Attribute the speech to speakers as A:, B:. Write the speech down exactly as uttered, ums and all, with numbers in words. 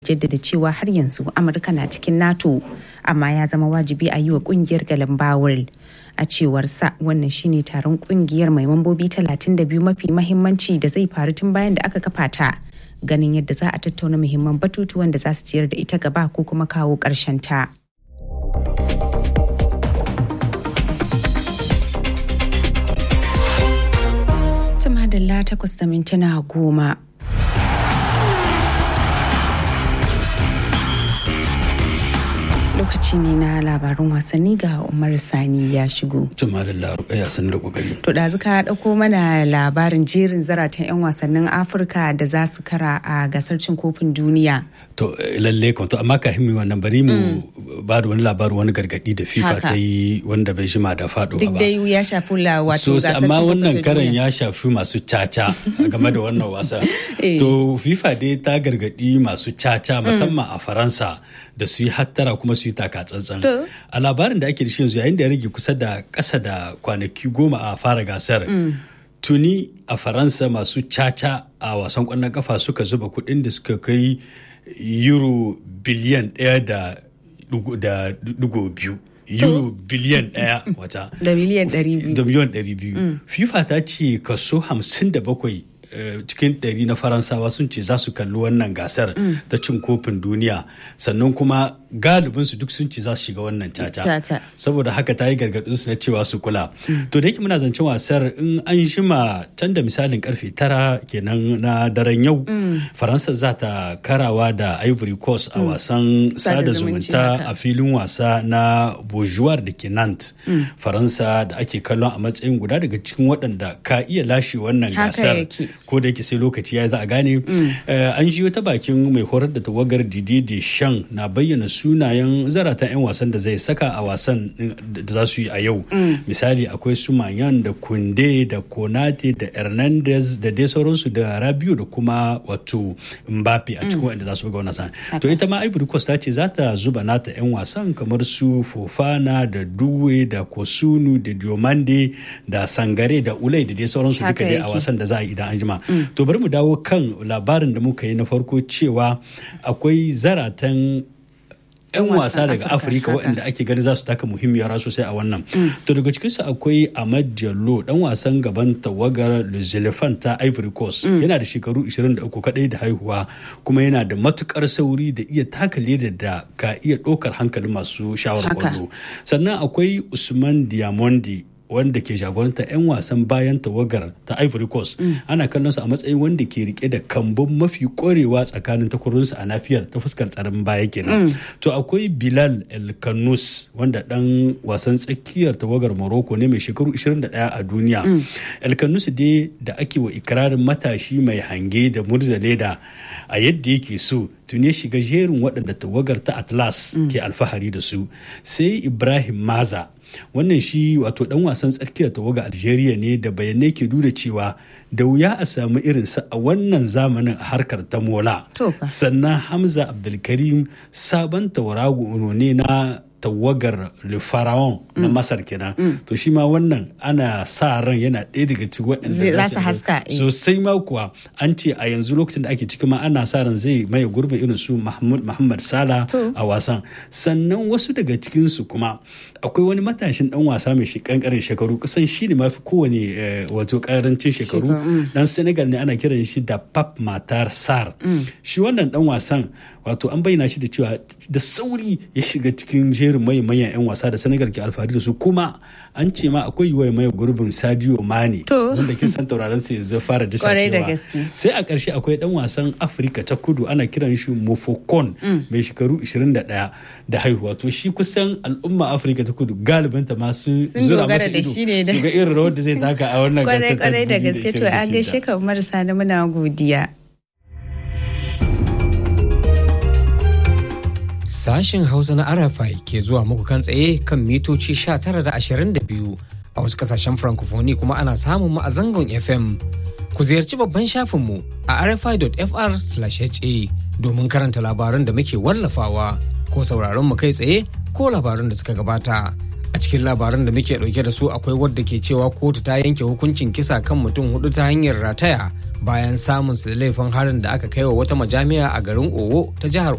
A: jaddada cewa har yanzu Amurka na cikin NATO, amma ya zama wajibi a yi wa kungiyar galan bawul. A cewar sa wannan shine taron kungiyar mai mambobi talatin da biyu mafi mahimmanci da zai faru tun bayan da aka kafa ta, ganin yadda za a tattauna muhimman batutuwan da za su ciyar da ita gaba ko kuma kawo ƙarshen ta. Tumadalla takwas da mintuna goma. Lokaci ne na labarin wasanni ga Umar Sani ya shigo.
B: Tumadalla ya san da kokari.
A: To ɗazu ka ɗauko mana labarin jerin zaratan 'yan wasannin Afirka da za su kara a gasar cin kofin duniya.
B: To lalle kan to amma kafin mu wannan bari mu ba da wani labarin wani gargadi da FIFA ta yi wanda bai jima da faɗo ba.
A: Duk dai ya shafi la wato gasar cin kofin duniya.
B: Amma wannan karan ya shafi masu caca game da wannan wasa. To FIFA dai ta gargadi masu caca musamman a Faransa da su yi hattara kuma su yi taka tsantsan. A labarin da ake da shi yanzu yayin da ya rage kusa da ƙasa da kwanaki goma a fara gasar. Tuni a Faransa masu caca a wasan ƙwallon kafa suka zuba kuɗin da suka kai euro biliyan ɗaya da dugo biyu. Euro biliyan ɗaya wata.
A: Da biliyan ɗari biyu.
B: Da biliyan ɗari biyu. FIFA ta ce kaso hamsin da bakwai cikin ɗari na Faransawa sun ce za su kalli wannan gasar ta cin kofin duniya, sannan kuma galibinsu duk sun ce za su shiga wannan caca. Saboda haka ta yi gargaɗinsu na cewa su kula. To da yake muna zancen wasar in an shima can da misalin karfe tara kenan na daren yau, Faransa za ta karawa da Ivory Coast a wasan sada zumunta a filin wasa na Beaujoire da ke Nantes. Faransa da ake kallon a matsayin guda daga cikin waɗanda ka iya lashe wannan gasar. Ko da yake sai lokaci ya za a gane. An jiyo ta bakin mai horar da tawagar Didier Deschamps na bayyana sunayen zaratan 'yan wasan da zai saka a wasan da za su yi a yau. Misali akwai su Maignan da Koundé da Konate da Hernandez da dai sauransu da Rabiot da kuma wato Mbappe a cikin wanda za su buga wannan wasan. To ita ma Ivory Coast ta ce za ta zuba nata 'yan wasan kamar su Fofana da Doué da Kosunu da Diomande da Sangare da Ulai da dai sauransu duka dai a wasan da za a yi idan an jima. To bari mu dawo kan labarin da muka yi na farko cewa akwai zaratan 'yan wasa daga Afirka waɗanda ake gani za su taka muhimmiyar rawa sosai a wannan. To daga cikinsu akwai Amad Diallo, dan wasan gaban tawagar Les Elephants ta Ivory Coast. Yana da shekaru ishirin da uku kadai da haihuwa, kuma yana da matukar sauri da iya taka leda da ka iya ɗaukar hankalin masu shawar kwallo. Sannan akwai Usman Diamondi wanda ke jagoranta 'yan wasan bayan tawagar ta Ivory Coast. Ana kallon su a matsayin wanda ke rike da kambun mafi korewa tsakanin takwarorinsu a nafiyar ta fuskar tsaron baya kenan. To akwai Bilal El Kannous wanda dan wasan tsakiyar tawagar Morocco ne mai shekaru ishirin da ɗaya a duniya. El Kannous dai da ake wa ikirarin matashi mai hange da murzaleda a yadda yake so, tun ya shiga jerin waɗanda tawagar ta Atlas ke alfahari da su. Sai Ibrahim Maza, wannan shi wato dan wasan tsakiyar tawaga Algeria ne da bayanai ke nuna cewa da wuya a samu irinsa a wannan zamanin a harkar ta mola. Sannan Hamza Abdulkarim sabon taurago ne na tawagar Le Pharaon na Masar kenan. To shi ma wannan ana sa ran yana ɗaya daga cikin waɗanda
A: za su haska
B: sosai ma kuwa. An ce a yanzu lokacin da ake ciki ma ana sa ran zai maye gurbin irin su Muhammad Salah a wasan. Sannan wasu daga cikin su kuma akwai wani matashin dan wasa mai kankarin shekaru, kusan shi ne mafi kowane wato karancin shekaru. Dan Senegal ne, ana kiran shi da Pape Matar Sarr. Shi wannan dan wasan wato an bayyana shi da cewa da sauri ya shiga cikin jerin mai manyan 'yan wasa da Senegal ke alfahari da su, kuma an ce ma akwai yiwuwa mai gurbin Sadio Mane wanda kin san tauraron sa yanzu fara disashewa. Sai a ƙarshe akwai dan wasan Afirka ta Kudu ana kiran shi Mofokon mai shekaru ishirin da ɗaya da haihuwa. To shi kusan al'umma Afirka ta Kudu galibinta masu zura masa ido su ga irin rawar da zai taka a wannan gasar ta
A: kwarai da gaske. To an gaishe ka marasa na muna godiya.
C: Sashen Hausa na R F I ke zuwa muku kan tsaye kan mitoci sha tara da ashirin da biyu a wasu kasashen Francophonie, kuma ana samun mu a zangon F M. Ku ziyarci babban shafinmu a r f i dot f r slash h a domin karanta labaran da muke wallafawa ko sauraron mu kai tsaye ko labaran da suka gabata. A cikin labaran da muke ɗauke da su akwai wadda ke cewa kotu ta yanke hukuncin kisa kan mutum hudu ta hanyar rataya bayan samun su da laifin harin da aka kai wa wata majami'a a garin Owo ta jihar